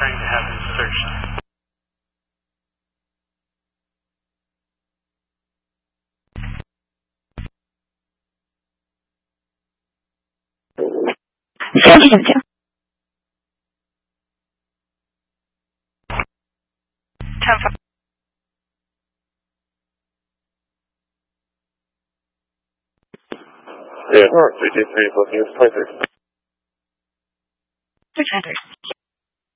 trying to have insertion. Следуйте. Yeah, 323 plus units 26. 600.